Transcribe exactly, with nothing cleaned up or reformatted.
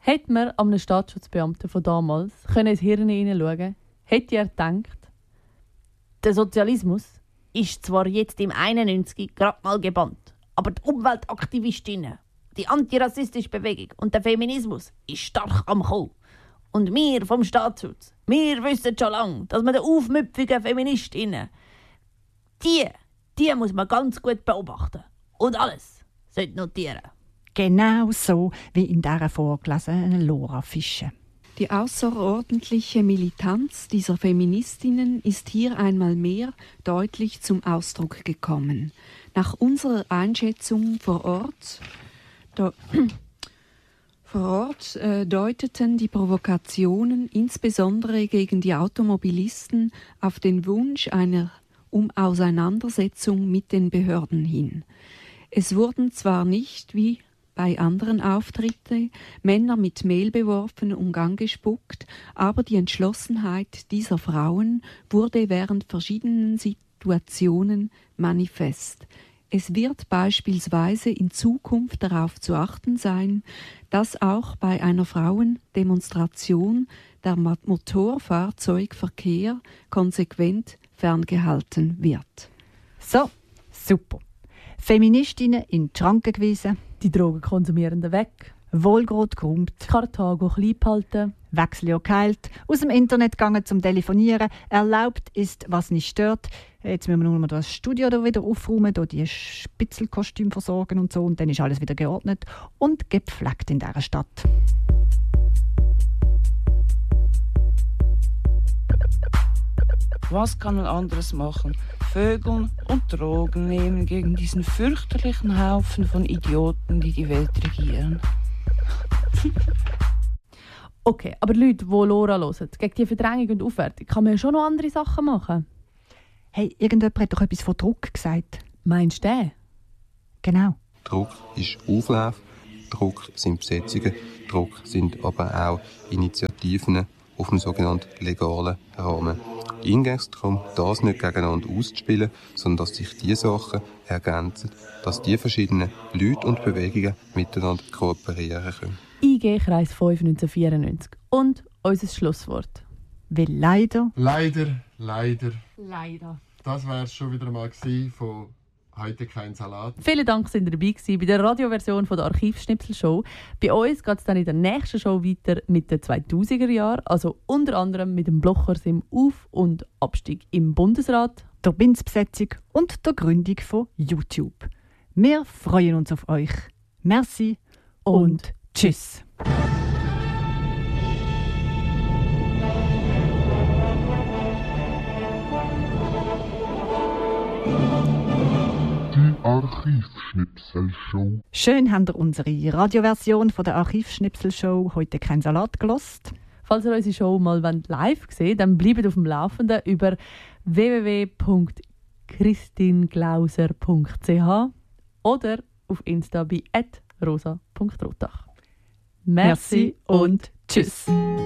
Hätte man einem Staatsschutzbeamten von damals können ins Hirn hineinschauen können, hätte er gedacht, der Sozialismus ist zwar jetzt im einundneunzig gerade mal gebannt, aber die Umweltaktivistinnen, die antirassistische Bewegung und der Feminismus ist stark am Kommen. Und wir vom Staatsschutz, wir wissen schon lange, dass man den aufmüpfigen Feministinnen, die, die muss man ganz gut beobachten und alles sollte notieren. Genau so wie in dieser vorgelesenen Lora Fische. Die außerordentliche Militanz dieser Feministinnen ist hier einmal mehr deutlich zum Ausdruck gekommen. Nach unserer Einschätzung vor Ort, de, vor Ort äh, deuteten die Provokationen insbesondere gegen die Automobilisten auf den Wunsch einer um Auseinandersetzung mit den Behörden hin. Es wurden zwar nicht wie bei anderen Auftritten Männer mit Mehl beworfen und angespuckt, aber die Entschlossenheit dieser Frauen wurde während verschiedenen Situationen manifest. Es wird beispielsweise in Zukunft darauf zu achten sein, dass auch bei einer Frauendemonstration der Motorfahrzeugverkehr konsequent ferngehalten wird. So, super. Feministinnen in die Schranken gewiesen, Die Drogenkonsumierenden weg, Wohlgrot geräumt, Karthago klein behalten, Wechsel geheilt, aus dem Internet gegangen zum Telefonieren, erlaubt ist, was nicht stört. Jetzt müssen wir nur noch das Studio da wieder aufräumen, da die Spitzelkostüme versorgen und so, und dann ist alles wieder geordnet und gepflegt in dieser Stadt. Was kann man anderes machen? Vögeln und Drogen nehmen gegen diesen fürchterlichen Haufen von Idioten, die die Welt regieren. Okay, aber Leute, die Lora hören, gegen die Verdrängung und Aufwertung, kann man ja schon noch andere Sachen machen. Hey, irgendjemand hat doch etwas von Druck gesagt. Meinst du den? Genau. Druck ist Auflauf, Druck sind Besetzungen, Druck sind aber auch Initiativen auf dem sogenannten legalen Rahmen. Ihnen geht es darum, das nicht gegeneinander auszuspielen, sondern dass sich diese Sachen ergänzen, dass die verschiedenen Leute und Bewegungen miteinander kooperieren können. I G Kreis fünf neunzehnhundertvierundneunzig. Und unser Schlusswort. Weil leider... Leider, leider. Leider. Das wäre es schon wieder mal gewesen von «Heute kein Salat». Vielen Dank, dass ihr dabei gewesen bei der Radioversion von der Archivschnipsel-Show. Bei uns geht es dann in der nächsten Show weiter mit den zweitausender Jahren, also unter anderem mit dem Blochers im Auf- und Abstieg im Bundesrat, der Binz-Besetzung und der Gründung von YouTube. Wir freuen uns auf euch. Merci und, und tschüss. Archivschnipsel-Show. Schön habt ihr unsere Radioversion von der Archivschnipsel-Show «Heute kein Salat» gelost. Falls ihr unsere Show mal live sehen wollt, dann bleibt auf dem Laufenden über w w w punkt christinglauser punkt c h oder auf Insta bei at rosa punkt rotach. Merci und tschüss.